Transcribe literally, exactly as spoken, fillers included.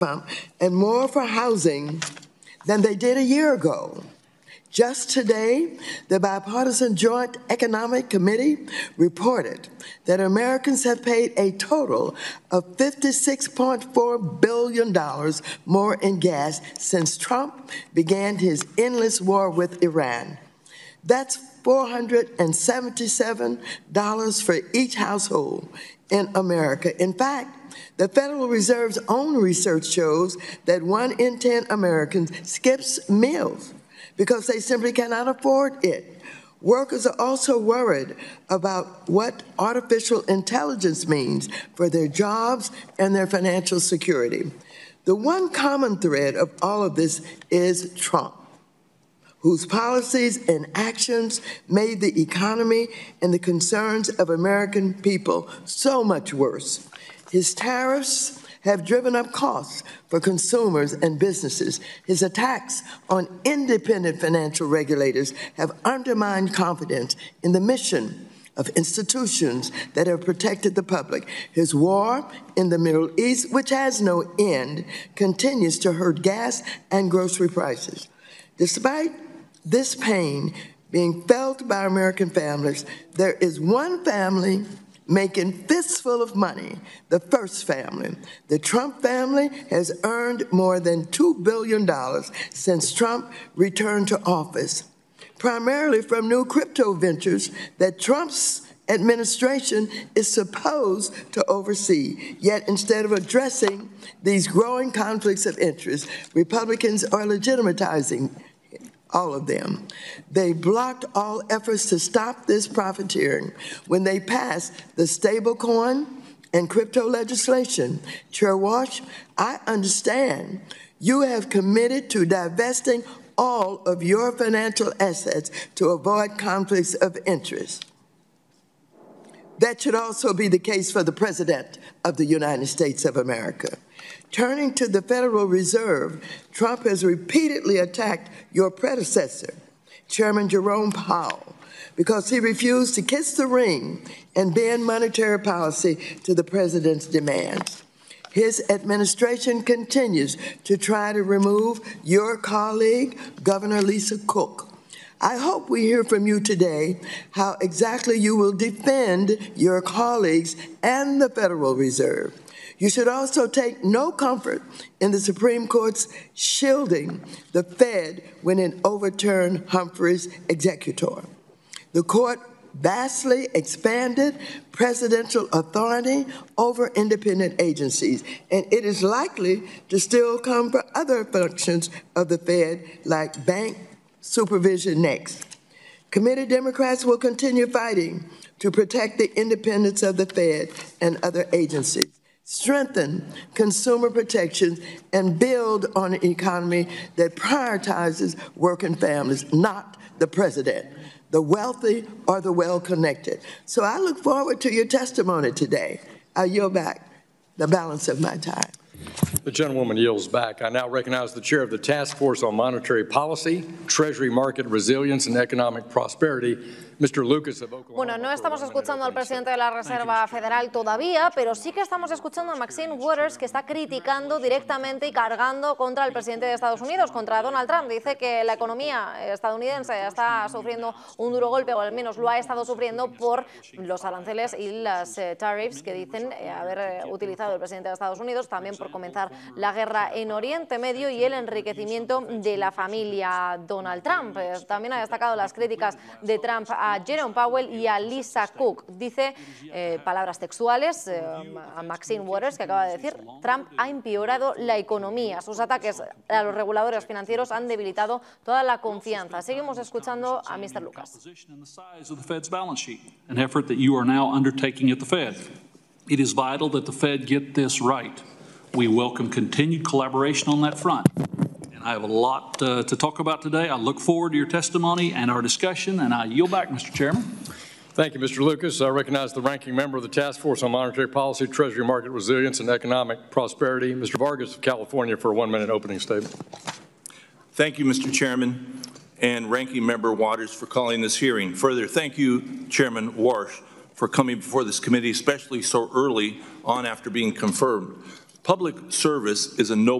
and more for housing than they did a year ago. Just today, the Bipartisan Joint Economic Committee reported that Americans have paid a total of fifty-six point four billion dollars more in gas since Trump began his endless war with Iran. That's four hundred seventy-seven dollars for each household in America. In fact, the Federal Reserve's own research shows that one in ten Americans skips meals because they simply cannot afford it. Workers are also worried about what artificial intelligence means for their jobs and their financial security. The one common thread of all of this is Trump, whose policies and actions made the economy and the concerns of American people so much worse. His tariffs have driven up costs for consumers and businesses. His attacks on independent financial regulators have undermined confidence in the mission of institutions that have protected the public. His war in the Middle East, which has no end, continues to hurt gas and grocery prices. Despite this pain being felt by American families, there is one family making fistful of money, the first family. The Trump family has earned more than two billion dollars since Trump returned to office, primarily from new crypto ventures that Trump's administration is supposed to oversee. Yet instead of addressing these growing conflicts of interest, Republicans are legitimatizing all of them. They blocked all efforts to stop this profiteering when they passed the stablecoin and crypto legislation. Chair Walsh, I understand you have committed to divesting all of your financial assets to avoid conflicts of interest. That should also be the case for the President of the United States of America. Turning to the Federal Reserve, Trump has repeatedly attacked your predecessor, Chairman Jerome Powell, because he refused to kiss the ring and bend monetary policy to the president's demands. His administration continues to try to remove your colleague, Governor Lisa Cook. I hope we hear from you today how exactly you will defend your colleagues and the Federal Reserve. You should also take no comfort in the Supreme Court's shielding the Fed when it overturned Humphrey's executor. The court vastly expanded presidential authority over independent agencies, and it is likely to still come for other functions of the Fed, like bank supervision next. Committee Democrats will continue fighting to protect the independence of the Fed and other agencies, strengthen consumer protections, and build on an economy that prioritizes working families, not the president, the wealthy or the well-connected. So I look forward to your testimony today. I yield back the balance of my time. The gentlewoman yields back. I now recognize the chair of the Task Force on Monetary Policy, Treasury Market Resilience, and Economic Prosperity, Mister Lucas of Oklahoma. Bueno, no estamos escuchando al presidente de la Reserva Federal todavía, pero sí que estamos escuchando a Maxine Waters, que está criticando directamente y cargando contra el presidente de Estados Unidos, contra Donald Trump. Dice que la economía estadounidense está sufriendo un duro golpe, o al menos lo ha estado sufriendo, por los aranceles y las eh, tariffs que dicen eh, haber eh, utilizado el presidente de Estados Unidos, también por comenzar la guerra en Oriente Medio y el enriquecimiento de la familia Donald Trump. Eh, también ha destacado las críticas de Trump a Jerome Powell y a Lisa Cook. Dice, eh, palabras textuales, eh, a Maxine Waters, que acaba de decir, Trump ha empeorado la economía. Sus ataques a los reguladores financieros han debilitado toda la confianza. Seguimos escuchando a mister Lucas. An effort that you are now undertaking at the Fed. It is vital that the Fed get this right. We welcome continued collaboration on that front. And I have a lot uh, to talk about today. I look forward to your testimony and our discussion, and I yield back, Mister Chairman. Thank you, Mister Lucas. I recognize the ranking member of the Task Force on Monetary Policy, Treasury Market Resilience, and Economic Prosperity, Mister Vargas of California, for a one-minute opening statement. Thank you, Mister Chairman, and Ranking Member Waters for calling this hearing. Further, thank you, Chairman Warsh, for coming before this committee, especially so early on after being confirmed. Public service is a noble